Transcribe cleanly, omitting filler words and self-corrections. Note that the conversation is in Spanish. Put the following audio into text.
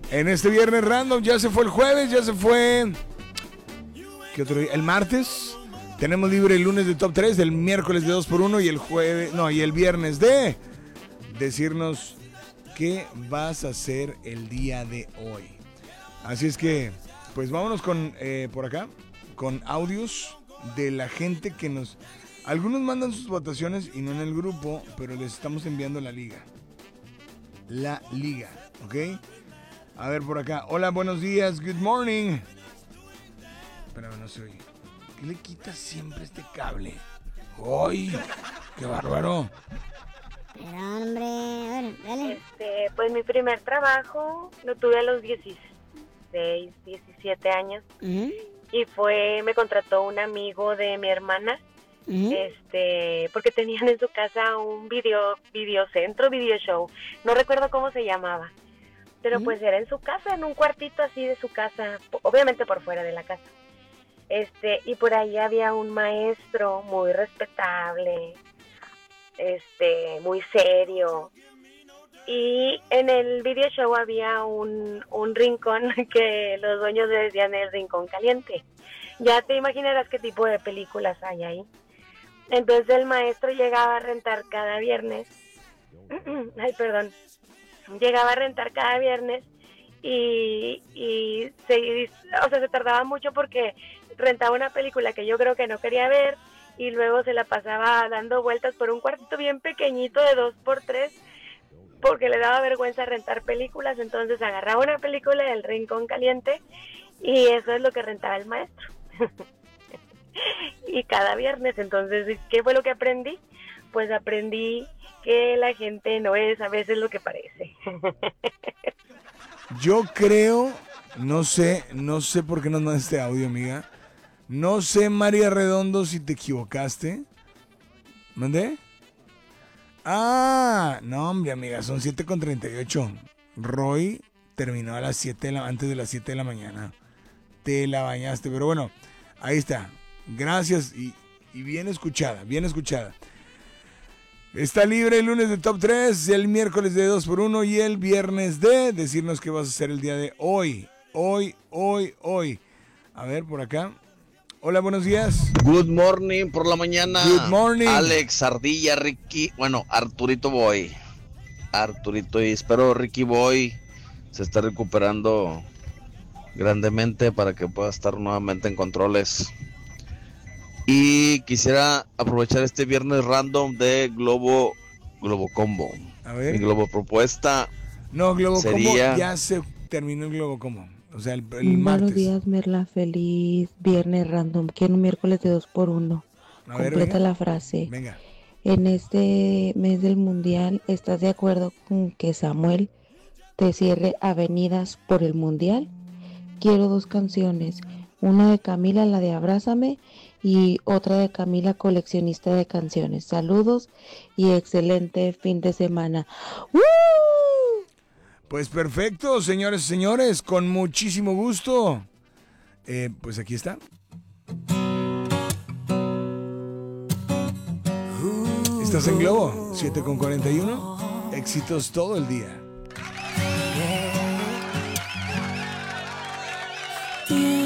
En este viernes random ya se fue el jueves, ya se fue... ¿Qué otro día? El martes. Tenemos libre el lunes de Top 3, el miércoles de 2x1 y el jueves... No, y el viernes de... decirnos qué vas a hacer el día de hoy. Así es que, pues vámonos con por acá, con audios de la gente que nos... Algunos mandan sus votaciones y no en el grupo, pero les estamos enviando la liga. La liga, ¿ok? A ver por acá. Hola, buenos días, good morning. Espérame, no se oye. ¿Qué le quitas siempre este cable? ¡Ay! ¡Qué bárbaro! Pero hombre, a ver, dale. Pues mi primer trabajo lo tuve a los 16, 17 años. Uh-huh. Y me contrató un amigo de mi hermana. Uh-huh. Porque tenían en su casa un videocentro, video show. No recuerdo cómo se llamaba. Pero pues era en su casa, en un cuartito así de su casa, obviamente por fuera de la casa. Y por ahí había un maestro muy respetable, muy serio. Y en el video show había un rincón que los dueños le decían el rincón caliente. Ya te imaginarás qué tipo de películas hay ahí. Entonces el maestro llegaba a rentar cada viernes. Llegaba a rentar cada viernes y se tardaba mucho porque rentaba una película que yo creo que no quería ver y luego se la pasaba dando vueltas por un cuartito bien pequeñito de 2x3 porque le daba vergüenza rentar películas. Entonces agarraba una película del Rincón Caliente y eso es lo que rentaba el maestro. Y cada viernes. Entonces, ¿qué fue lo que aprendí? Pues aprendí que la gente no es a veces lo que parece. Yo creo, no sé por qué nos mandas este audio, amiga. No sé, María Redondo, si te equivocaste. ¿Mandé? Ah, no, hombre, amiga, son 7:38. Roy terminó a las 7 antes de las 7 de la mañana. Te la bañaste, pero bueno, ahí está. Gracias y bien escuchada, bien escuchada. Está libre el lunes de Top 3, el miércoles de 2x1 y el viernes de decirnos qué vas a hacer el día de hoy. Hoy. A ver, por acá. Hola, buenos días. Good morning por la mañana. Good morning. Alex, Ardilla, Ricky, Arturito Boy. Arturito, y espero Ricky Boy se esté recuperando grandemente para que pueda estar nuevamente en controles. Y quisiera aprovechar este viernes random de Globo Combo. A ver. Mi Globo propuesta. No, Globo sería... Combo, ya se terminó el Globo Combo. O sea, el Buenos martes. días, Merla. Feliz viernes random. Quiero un miércoles de 2x1. Completa la frase. Venga. En este mes del mundial, ¿estás de acuerdo con que Samuel te cierre avenidas por el mundial? Quiero 2 canciones. Una de Camila, la de Abrázame, y otra de Camila, coleccionista de canciones. Saludos y excelente fin de semana. ¡Woo! Pues perfecto, señores y señores, con muchísimo gusto. Pues aquí está. Estás en Globo, 7:41. Éxitos todo el día.